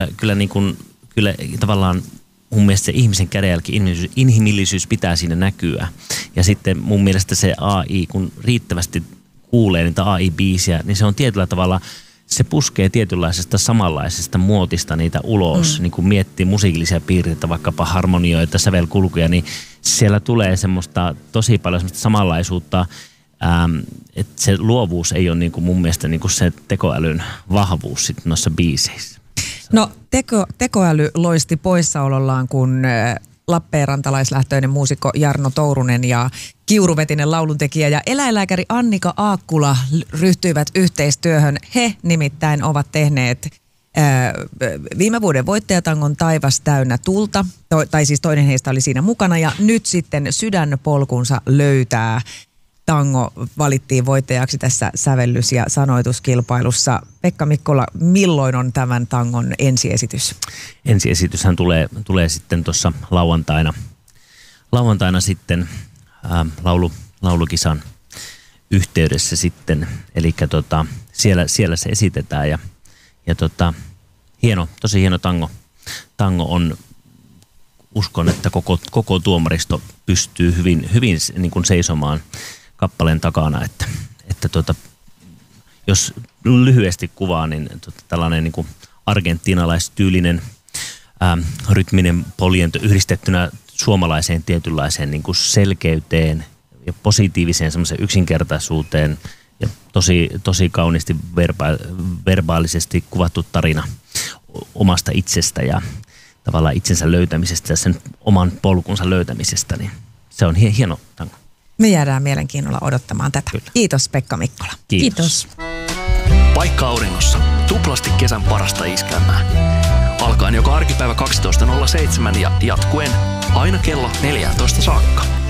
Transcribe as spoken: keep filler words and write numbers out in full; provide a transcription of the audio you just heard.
Kyllä, niin kuin, kyllä tavallaan mun mielestä se ihmisen kädenjälki, inhimillisyys, inhimillisyys pitää siinä näkyä. Ja sitten mun mielestä se A I, kun riittävästi kuulee niitä A I-biisiä, niin se on tietyllä tavalla, se puskee tietynlaisesta samanlaisesta muotista niitä ulos. Mm. Niin kun miettii musiikillisia piirteitä, vaikkapa harmonioita, sävelkulkuja, niin siellä tulee semmoista tosi paljon semmoista samanlaisuutta. Ähm, että se luovuus ei ole niin kuin mun mielestä niin kuin se tekoälyn vahvuus sitten noissa biiseissä. No teko, tekoäly loisti poissaolollaan, kun lappeenrantalaislähtöinen muusikko Jarno Tourunen ja kiuruvetinen lauluntekijä ja eläinlääkäri Annika Aakkula ryhtyivät yhteistyöhön. He nimittäin ovat tehneet ää, viime vuoden voittajatangon Taivas täynnä tulta, to, tai siis toinen heistä oli siinä mukana, ja nyt sitten Sydänpolkunsa löytää. Tango valittiin voittajaksi tässä sävellys- ja sanoituskilpailussa. Pekka Mikkola, milloin on tämän tangon ensiesitys? Ensiesityshän tulee, tulee sitten tuossa lauantaina, lauantaina sitten ää, laulu, laulukisan yhteydessä sitten. Eli tota, siellä, siellä se esitetään ja, ja tota, hieno, tosi hieno tango. Tango on, uskon, että koko, koko tuomaristo pystyy hyvin, hyvin niin kuin seisomaan kappaleen takana, että, että tuota, jos lyhyesti kuvaa, niin tuota, tällainen niin kuin argentiinalaistyylinen ää, rytminen poljento yhdistettynä suomalaiseen tietynlaiseen niin kuin selkeyteen ja positiiviseen semmoiseen yksinkertaisuuteen ja tosi, tosi kauniisti verba- verbaalisesti kuvattu tarina omasta itsestä ja tavallaan itsensä löytämisestä ja sen oman polkunsa löytämisestä, niin se on hieno tango. Me jäädään mielenkiinnolla odottamaan tätä. Kyllä. Kiitos Pekka Mikkola. Kiitos. Kiitos. Paikka auringossa. Tuplasti kesän parasta iskelmää. Alkaen joka arkipäivä kaksitoista nolla seitsemän ja jatkuen aina kello neljätoista saakka.